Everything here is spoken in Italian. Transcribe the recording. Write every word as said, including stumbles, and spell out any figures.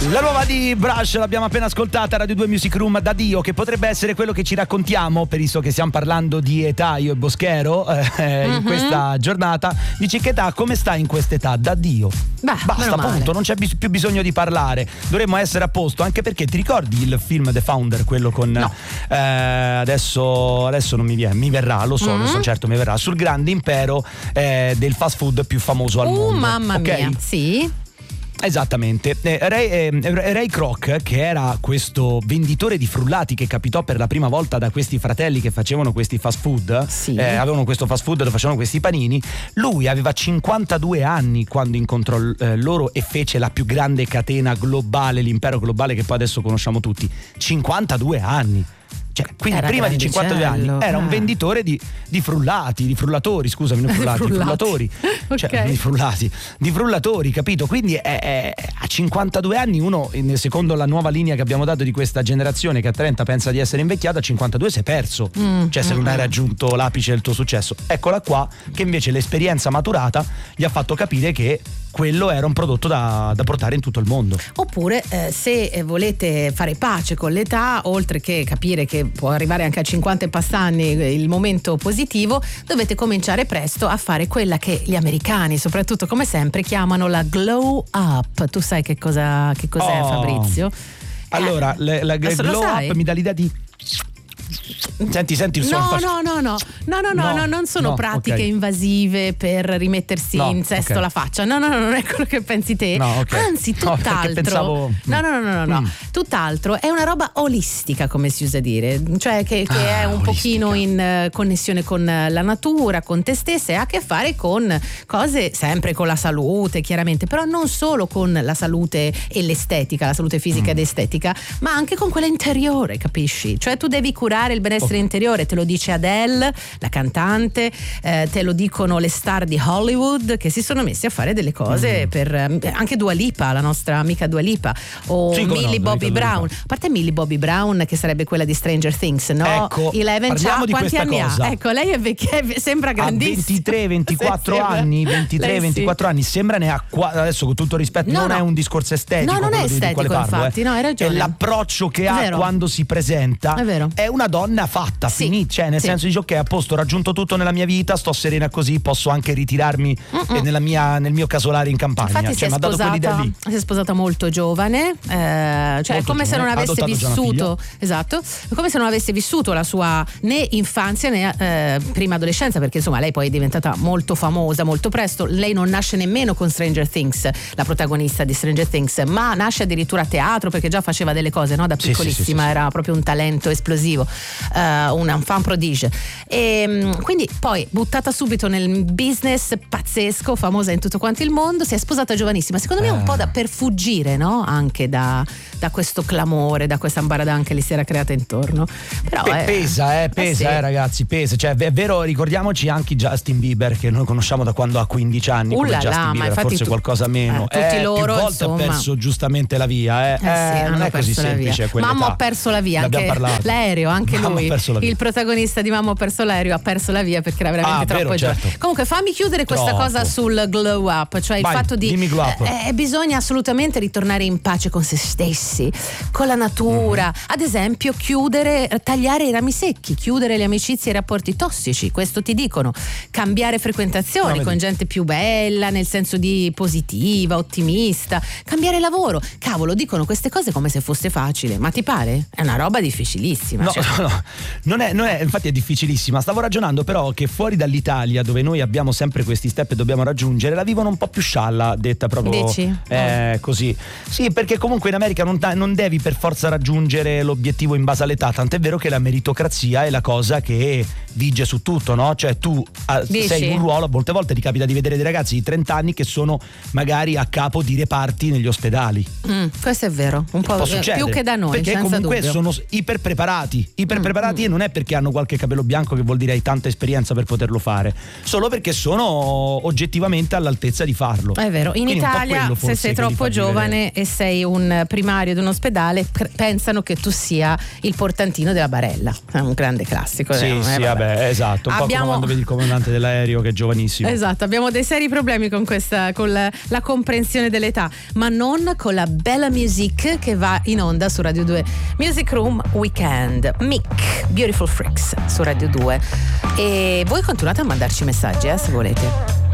La nuova di Brush l'abbiamo appena ascoltata, Radio due Music Room, da Dio, che potrebbe essere quello che ci raccontiamo, per visto che stiamo parlando di età io e Boschero eh, mm-hmm. in questa giornata. Dici che età, come stai in quest'età? Da Dio. Beh, basta, appunto, non c'è bis- più bisogno di parlare, dovremmo essere a posto, anche perché ti ricordi il film The Founder, quello con no. eh, adesso adesso non mi viene, mi verrà, lo so, mm-hmm. lo so certo mi verrà, sul grande impero eh, del fast food più famoso al uh, mondo. Mamma okay? mia, sì. Esattamente. eh, Ray, eh, Ray Kroc, che era questo venditore di frullati che capitò per la prima volta da questi fratelli che facevano questi fast food, sì. eh, avevano questo fast food dove facevano questi panini. Lui aveva cinquantadue anni quando incontrò eh, loro e fece la più grande catena globale, l'impero globale che poi adesso conosciamo tutti. cinquantadue anni. Cioè, quindi era prima di cinquantadue anni era un venditore di, di frullati, di frullatori, scusami, non frullati, di frullatori. Okay. Cioè, di frullati, di frullatori, capito? Quindi è, è, a cinquantadue anni uno, secondo la nuova linea che abbiamo dato di questa generazione che a trenta pensa di essere invecchiato, a cinquantadue si è perso. Mm, cioè, se mm, non hai raggiunto l'apice del tuo successo. Eccola qua, che invece l'esperienza maturata gli ha fatto capire che quello era un prodotto da, da portare in tutto il mondo. Oppure eh, se volete fare pace con l'età, oltre che capire che può arrivare anche a cinquanta e passanni il momento positivo, dovete cominciare presto a fare quella che gli americani, soprattutto come sempre, chiamano la glow up. Tu sai che cosa che cos'è, oh. Fabrizio? Allora, eh, la, la glow up mi dà l'idea di... Senti, senti il suono. No, no, no, no, no, no, no, no, non sono no, pratiche okay. invasive per rimettersi no, in sesto okay. la faccia. No, no, no, non è quello che pensi te. No, okay. Anzi, tutt'altro. No, pensavo... no, no, no, no, no, no. Mm. Tutt'altro, è una roba olistica, come si usa dire, cioè che, che ah, è un olistica. pochino in uh, connessione con la natura, con te stessa, e ha a che fare con cose sempre con la salute, chiaramente, però non solo con la salute e l'estetica, la salute fisica mm. ed estetica, ma anche con quella interiore, capisci? Cioè tu devi curare il benessere okay. interiore, te lo dice Adele, la cantante, eh, te lo dicono le star di Hollywood che si sono messi a fare delle cose mm. per eh, anche Dua Lipa, la nostra amica Dua Lipa, o sì, Millie no, Bobby Brown. A parte Millie Bobby Brown, che sarebbe quella di Stranger Things, no? Ecco, Eleven c'ha quanti anni cosa. ha? Ecco, lei è vecchia, sembra grandissima. Ha ventitré ventiquattro anni, ventitré ventiquattro sì. anni, sembra ne ha qua, adesso con tutto rispetto, no, non no. è un discorso estetico, no, non è estetico, di parlo, infatti, eh. no, hai ragione. È l'approccio che ha quando si presenta. È vero. È una donna fatta, sì. finita, cioè nel sì. senso dice ok, a posto, ho raggiunto tutto nella mia vita, sto serena così, posso anche ritirarmi nella mia, nel mio casolare in campagna. Infatti cioè, si, è sposata, lì. si è sposata molto giovane, eh, cioè molto come giovane, se non avesse vissuto, esatto, come se non avesse vissuto la sua né infanzia né eh, prima adolescenza, perché insomma lei poi è diventata molto famosa molto presto. Lei non nasce nemmeno con Stranger Things, la protagonista di Stranger Things, ma nasce addirittura a teatro, perché già faceva delle cose, no? Da piccolissima, sì, sì, sì, sì. Era proprio un talento esplosivo, uh, un fan prodige, e quindi poi buttata subito nel business pazzesco, famosa in tutto quanto il mondo, si è sposata giovanissima, secondo me un po' da, per fuggire, no? Anche da, da questo clamore, da questa ambaradan che le si era creata intorno. Però Pe- è, pesa eh pesa eh, sì. eh ragazzi pesa, cioè è vero, ricordiamoci anche Justin Bieber, che noi conosciamo da quando ha quindici anni, come Justin là, Bieber, forse tu, qualcosa meno, eh, tutti eh, loro più volte insomma. Ha perso giustamente la via, eh, eh, sì, eh non è così semplice. Mamma ho perso la via, anche l'aereo, anche Mamma lui, il protagonista di Mamma ho perso l'aereo ha perso la via perché era veramente ah, troppo vero, giovane. certo. Comunque fammi chiudere questa troppo. cosa sul glow up, cioè Vai, il fatto di eh, eh, bisogna assolutamente ritornare in pace con se stessi, con la natura, mm-hmm. ad esempio chiudere, tagliare i rami secchi, chiudere le amicizie e i rapporti tossici, questo ti dicono, cambiare frequentazioni no, con gente più bella, nel senso di positiva, ottimista, cambiare lavoro, cavolo, dicono queste cose come se fosse facile, ma ti pare? È una roba difficilissima. No, cioè. no, no, non è, non è, infatti è difficilissima. Stavo ragionando però che fuori dall'Italia, dove noi abbiamo sempre questi step e dobbiamo raggiungere, la vivono un po' più scialla, detta proprio. Dici? Eh, oh. Così. Sì, perché comunque in America non, non devi per forza raggiungere l'obiettivo in base all'età, tant'è vero che la meritocrazia è la cosa che vige su tutto, no? Cioè tu ah, sei in un ruolo, molte volte ti capita di vedere dei ragazzi di trenta anni che sono magari a capo di reparti negli ospedali. Mm, questo è vero, un po' più che da noi, perché senza comunque dubbio. sono iper preparati, iperpreparati mm. e non è perché hanno qualche capello bianco che vuol dire hai tanta esperienza per poterlo fare, solo perché sono oggettivamente all'altezza di farlo. È vero, in Quindi Italia se sei troppo giovane e sei un primario di un ospedale pre- pensano che tu sia il portantino della barella, è un grande classico. Sì, eh, sì, vabbè. vabbè, esatto, un abbiamo... po' come quando vedi il comandante dell'aereo che è giovanissimo. Esatto, abbiamo dei seri problemi con questa, con la, la comprensione dell'età, ma non con la bella music che va in onda su Radio due. Music Room Weekend, Mick, Beautiful Freaks su Radio due. E voi continuate a mandarci messaggi, eh, se volete.